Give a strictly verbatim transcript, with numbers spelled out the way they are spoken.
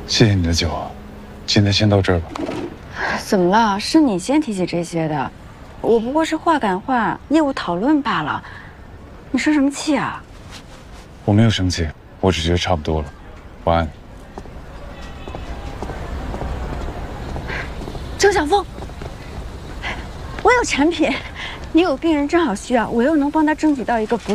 谢谢你的酒，今天先到这儿吧。 怎么了？是你先提起这些的，我不过是话赶话，业务讨论罢了。你生什么气啊？ 我没有生气，我只觉得差不多了。晚安。 周小凤，我有产品，你有病人正好需要，我又能帮他争取到一个不